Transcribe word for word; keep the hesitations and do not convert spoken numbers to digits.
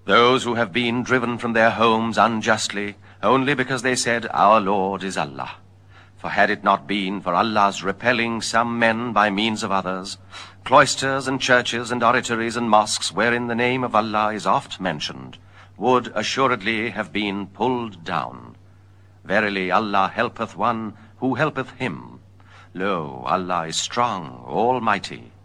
Those who have been driven from their homes unjustly, only because they said, Our Lord is Allah. For had it not been for Allah's repelling some men by means of others, cloisters and churches and oratories and mosques wherein the name of Allah is oft mentioned, would assuredly have been pulled down. Verily Allah helpeth one who helpeth him. Lo, Allah is strong, almighty.